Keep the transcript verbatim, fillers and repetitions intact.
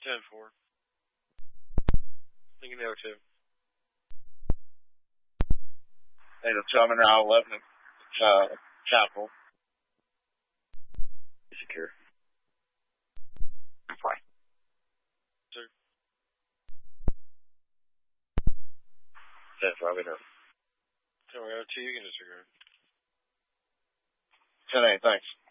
ten four. Thinking the O two. Hey, the two, I'm in Route eleven at uh, Chapel. Secure. Fine. Sir. ten five, I know. ten O two, you can disregard. ten eight, thanks.